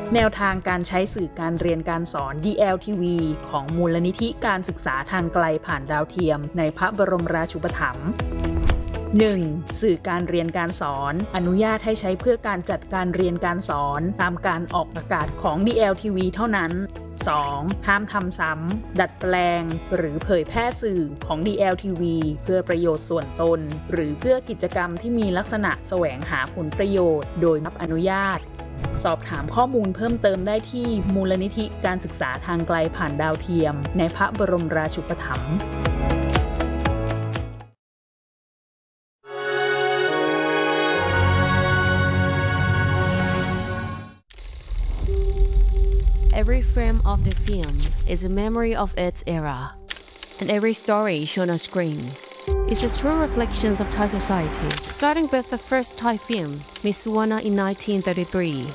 แนวทางการใช้สื่อการเรียนการสอน DLTV ของมูลนิธิการศึกษาทางไกลผ่านดาวเทียมในพระบรมราชูปถัมภ์ 1. สื่อการเรียนการสอนอนุญาตให้ใช้เพื่อการจัดการเรียนการสอนตามการออกอากาศของ DLTV เท่านั้น 2. ห้ามทำซ้ำดัดแปลงหรือเผยแพร่สื่อของ DLTV เพื่อประโยชน์ส่วนตนหรือเพื่อกิจกรรมที่มีลักษณะแสวงหาผลประโยชน์โดยไม่รับอนุญาตสอบถามข้อมูลเพิ่มเติมได้ที่มูลนิธิการศึกษาทางไกลผ่านดาวเทียมในพระบรมราชูปถัมภ์ Every frame of the film is a memory of its era, and every story shown on screen is a true reflection of Thai society, starting with the first Thai film, Miss Suvarna in 1933,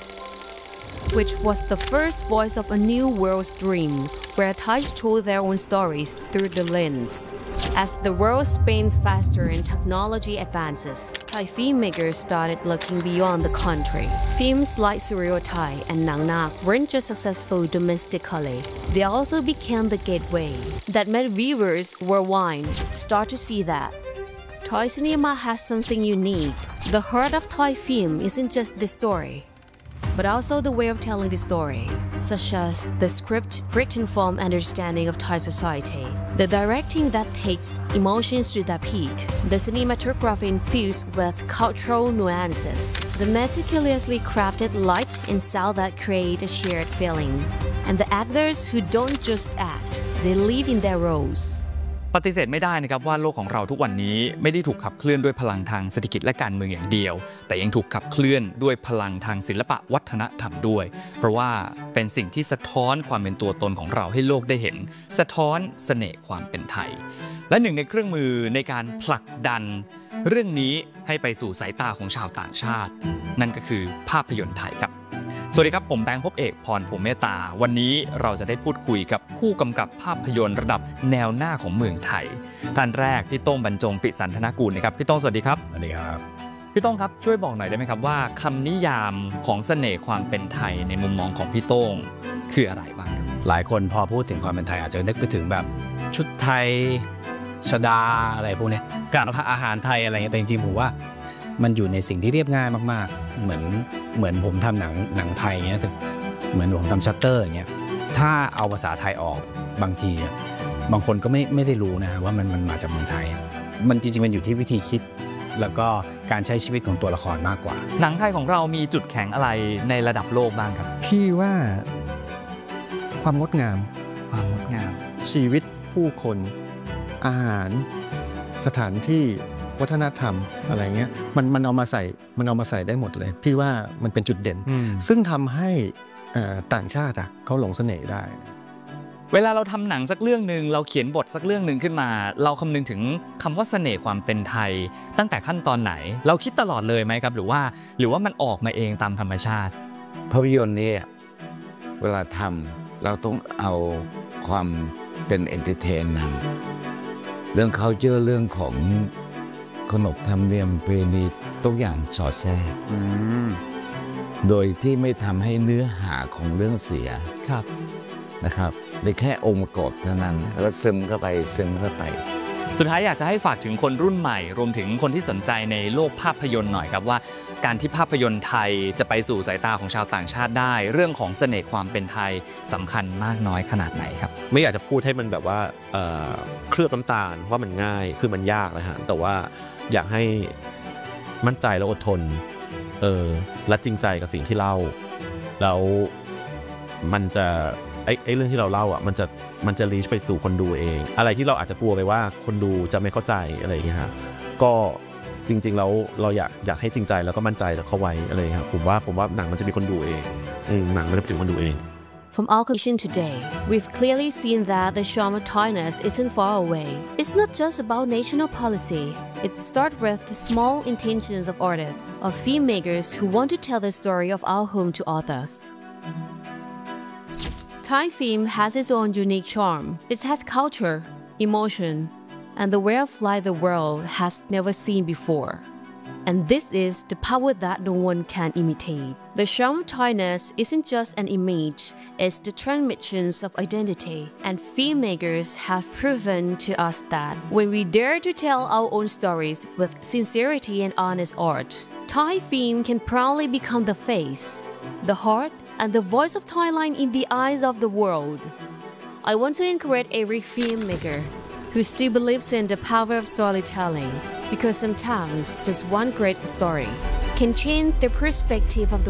which was the first voice of a new world's dream, where Thais told their own stories through the lens. As the world spins faster and technology advances, Thai filmmakers started looking beyond the country. Films like Suryo Thai and Nang Nak weren't just successful domestically, they also became the gateway that made viewers worldwide start to see that Thai cinema has something unique. The heart of Thai film isn't just the story, but also the way of telling the story, such as the script written from understanding of Thai society, the directing that takes emotions to their peak, the cinematography infused with cultural nuances, the meticulously crafted light and sound that create a shared feeling, and the actors who don't just act, they live in their roles. ปฏิเสธไม่ได้นะครับว่าโลกของเราทุกวันนี้ไม่ได้ถูกขับเคลื่อนด้วยพลังทางเศรษฐกิจและการเมืองอย่างเดียวแต่ยังถูกขับเคลื่อนด้วยพลังทางศิลปะวัฒนธรรมด้วยเพราะว่าเป็นสิ่งที่สะท้อนความเป็นตัวตนของเราให้โลกได้เห็นสะท้อนเสน่ห์ความเป็นไทยและหนึ่งในเครื่องมือในการผลักดันเรื่องนี้ให้ไปสู่สายตาของชาวต่างชาตินั่นก็คือภาพยนตร์ไทยครับสวัสดีครับผมแบงค์พบเอกพรภูมิเมตตาวันนี้เราจะได้พูดคุยกับผู้กำกับภาพยนตร์ระดับแนวหน้าของเมืองไทยท่านแรกพี่โต้งบรรจงปิสันธนกูลนะครับพี่โต้งสวัสดีครับสวัสดีครับพี่โต้งครับช่วยบอกหน่อยได้ไหมครับว่าคำนิยามของเสน่ห์ความเป็นไทยในมุมมองของพี่โต้งคืออะไรบ้างครับหลายคนพอพูดถึงความเป็นไทยอาจจะนึกไปถึงแบบชุดไทยชดาอะไรพวกนี้การอาหารไทยอะไรเงี้ยแต่จริงๆผมว่ามันอยู่ในสิ่งที่เรียบง่ายมากๆเหมือนผมทำหนังไทยเงี้ยเหมือนผมทำชัตเตอร์อย่างเงี้ยถ้าเอาภาษาไทยออกบางทีบางคนก็ไม่ได้รู้นะว่ามันมาจากเมืองไทยมันจริงๆมันอยู่ที่วิธีคิดแล้วก็การใช้ชีวิตของตัวละครมากกว่าหนังไทยของเรามีจุดแข็งอะไรในระดับโลกบ้างครับพี่ว่าความงดงามชีวิตผู้คนอาหารสถานที่วัฒนธรรมอะไรเงี้ยมันเอามาใส่ได้หมดเลยพี่ว่ามันเป็นจุดเด่นซึ่งทำให้ต่างชาติเขาหลงเสน่ห์ได้เวลาเราทำหนังสักเรื่องนึงเราเขียนบทสักเรื่องนึงขึ้นมาเราคำนึงถึงคำว่าเสน่ห์ความเป็นไทยตั้งแต่ขั้นตอนไหนเราคิดตลอดเลยไหมครับหรือว่ามันออกมาเองตามธรรมชาติภาพยนตร์นี่เวลาทำเราต้องเอาความเป็นเอนเตอร์เทนนำเรื่องcultureเรื่องของขนบธรรมเนียมประเพณีทุกอย่างสอดแทรกโดยที่ไม่ทำให้เนื้อหาของเรื่องเสียนะครับในแค่องค์ประกอบเท่านั้นแล้วซึมเข้าไปสุดท้ายอยากจะให้ฝากถึงคนรุ่นใหม่รวมถึงคนที่สนใจในโลกภาพยนตร์หน่อยครับว่าการที่ภาพยนตร์ไทยจะไปสู่สายตาของชาวต่างชาติได้เรื่องของเสน่ห์ความเป็นไทยสำคัญมากน้อยขนาดไหนครับไม่อยากจะพูดให้มันแบบว่าเคลือบน้ำตาลว่ามันง่ายคือมันยากนะฮะแต่ว่าอยากให้มั่นใจและอดทนและจริงใจกับสิ่งที่เล่าแล้วมันจะไอ้เรื่องที่เราเล่ามันจะรีชไปสู่คนดูเองอะไรที่เราอาจจะกลัวไปว่าคนดูจะไม่เข้าใจอะไรอย่างเงี้ยฮะก็จริงๆแล้วเราอยากให้จริงใจแล้วก็มั่นใจเข้าไว้อะไรครับผมว่าหนังมันจะมีคนดูเองหนังมันจะถึงคนดูเอง From our conversation today, we've clearly seen that the charm of Thailand isn't far away. It's not just about national policy. It starts with the small intentions of artists, of filmmakers who want to tell the story of our home to others. Thai film has its own unique charm. It has culture, emotion, and the way of life the world has never seen before. And this is the power that no one can imitate. The charm of Thainess isn't just an image, it's the transmissions of identity. And filmmakers have proven to us that when we dare to tell our own stories with sincerity and honest art, Thai film can proudly become the face, the heart, and the voice of Thailand in the eyes of the world. I want to encourage every filmmaker who still believes in the power of storytelling, because sometimes just one great story can change the perspective of the